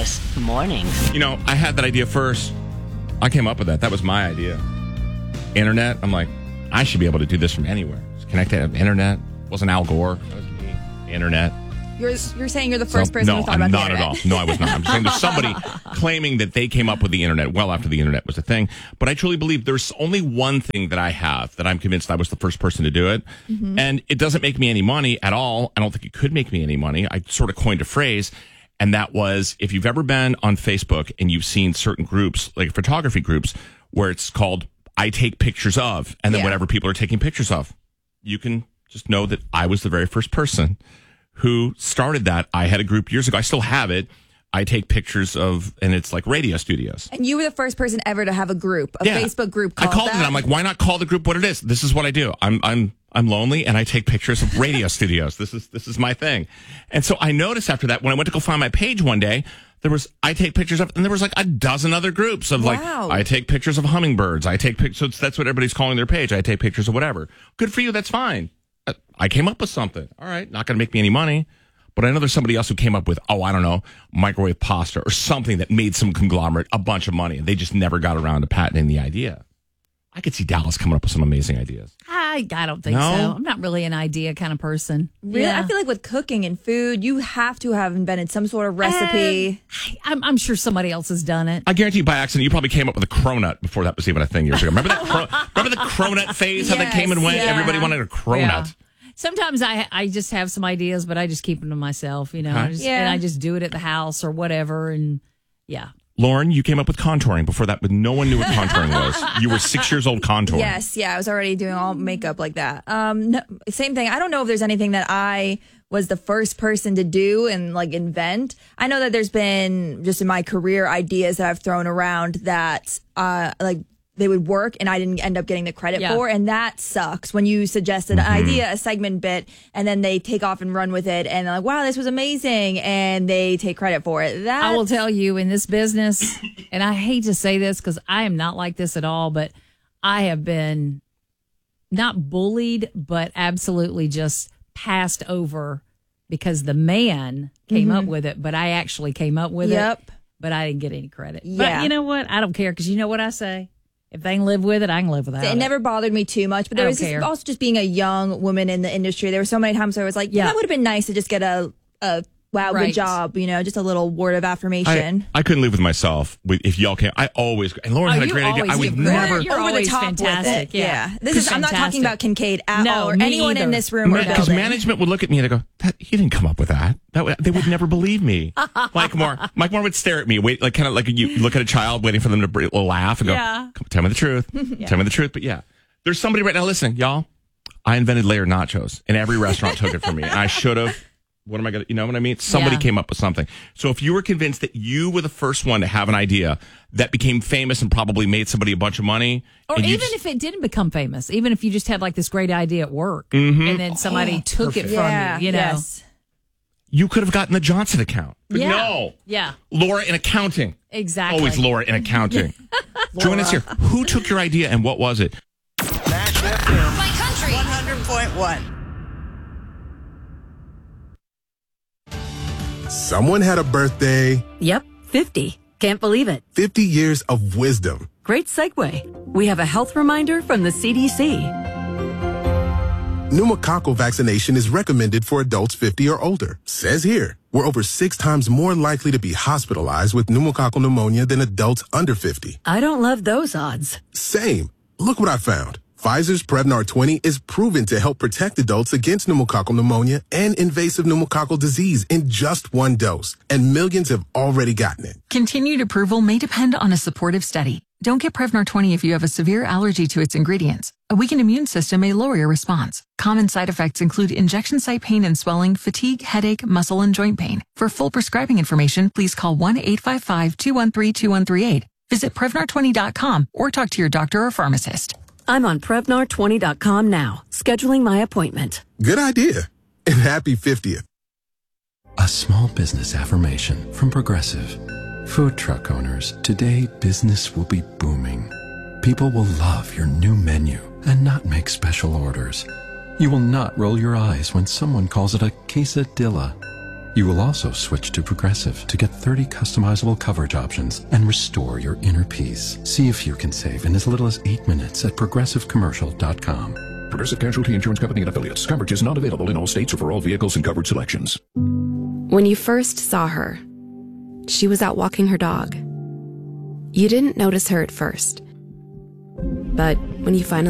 Kiss Mornings. You know, I had that idea first. I came up with that. That was my idea. Internet. I'm like, I should be able to do this from anywhere. Just connect to the internet. It wasn't Al Gore. That was me. Internet. You're saying you're the first person who thought about the internet. No, not at all. No, I was not. I'm saying there's somebody claiming that they came up with the internet well after the internet was a thing. But I truly believe there's only one thing that I have that I'm convinced I was the first person to do it. Mm-hmm. And it doesn't make me any money at all. I don't think it could make me any money. I sort of coined a phrase. And that was, if you've ever been on Facebook and you've seen certain groups, like photography groups, where it's called, I take pictures of, and then whatever people are taking pictures of, you can just know that I was the very first person who started that. I had a group years ago. I still have it. I take pictures of, and it's like radio studios. And you were the first person ever to have a group, a Facebook group called I called that. it. I'm like, why not call the group what it is? This is what I do. I'm lonely and I take pictures of radio studios. This is my thing. And so I noticed after that, when I went to go find my page one day, I take pictures of, and there was like a dozen other groups of like, I take pictures of hummingbirds. I take pictures. So that's what everybody's calling their page. I take pictures of whatever. Good for you. That's fine. I came up with something. All right. Not going to make me any money. But I know there's somebody else who came up with, I don't know, microwave pasta or something that made some conglomerate a bunch of money. And they just never got around to patenting the idea. I could see Dallas coming up with some amazing ideas. I don't think so. I'm not really an idea kind of person. Really? Yeah. I feel like with cooking and food, you have to have invented some sort of recipe. I'm sure somebody else has done it. I guarantee you by accident, you probably came up with a cronut before that was even a thing years ago. Remember that? Remember the cronut phase? How that came and went? Yeah. Everybody wanted a cronut. Yeah. Sometimes I just have some ideas, but I just keep them to myself, you know. Huh? And I just do it at the house or whatever. And yeah. Lauren, you came up with contouring before that, but no one knew what contouring was. You were 6 years old contouring. Yes, I was already doing all makeup like that. No, same thing. I don't know if there's anything that I was the first person to do and like invent. I know that there's been just in my career ideas that I've thrown around that like they would work and I didn't end up getting the credit for. And that sucks when you suggested an idea, a segment bit, and then they take off and run with it. And they're like, wow, this was amazing. And they take credit for it. I will tell you in this business, and I hate to say this because I am not like this at all, but I have been not bullied, but absolutely just passed over because the man came up with it, but I actually came up with it, but I didn't get any credit. But you know what? I don't care because you know what I say? If they can live with it, I can live without it. It never bothered me too much, but there was also just being a young woman in the industry. There were so many times where I was like, that would have been nice to just get a wow, good job, you know, just a little word of affirmation. I couldn't live with myself if y'all came. I always, and Lauren had a great idea. I would never. You're over the top fantastic. With it. Yeah. I'm not talking about Kincaid at all or anyone in this room. Because management would look at me and they go, "You didn't come up with that." They would never believe me. Mike Moore would stare at me, kind of like you look at a child waiting for them to laugh and go, "Tell me the truth. Tell me the truth." But there's somebody right now listening, y'all. I invented layered nachos, and every restaurant took it from me, and I should have. What am I going to, you know what I mean? Somebody came up with something. So if you were convinced that you were the first one to have an idea that became famous and probably made somebody a bunch of money. Or even if it didn't become famous, even if you just had like this great idea at work and then somebody took it from you, you know. Yes. You could have gotten the Johnson account. But no. Yeah. Laura in accounting. Exactly. Always Laura in accounting. Join us here. Who took your idea and what was it? Nash FM. My country. 100.1. Someone had a birthday. Yep, 50. Can't believe it. 50 years of wisdom. Great segue. We have a health reminder from the CDC. Pneumococcal vaccination is recommended for adults 50 or older. Says here, we're over 6 times more likely to be hospitalized with pneumococcal pneumonia than adults under 50. I don't love those odds. Same. Look what I found. Pfizer's Prevnar 20 is proven to help protect adults against pneumococcal pneumonia and invasive pneumococcal disease in just 1 dose, and millions have already gotten it. Continued approval may depend on a supportive study. Don't get Prevnar 20 if you have a severe allergy to its ingredients. A weakened immune system may lower your response. Common side effects include injection site pain and swelling, fatigue, headache, muscle, and joint pain. For full prescribing information, please call 1-855-213-2138. Visit Prevnar20.com or talk to your doctor or pharmacist. I'm on Prevnar20.com now, scheduling my appointment. Good idea. And happy 50th. A small business affirmation from Progressive. Food truck owners, today business will be booming. People will love your new menu and not make special orders. You will not roll your eyes when someone calls it a quesadilla. You will also switch to Progressive to get 30 customizable coverage options and restore your inner peace. See if you can save in as little as 8 minutes at progressivecommercial.com. Progressive Casualty Insurance Company and Affiliates. Coverage is not available in all states or for all vehicles and coverage selections. When you first saw her, she was out walking her dog. You didn't notice her at first. But when you finally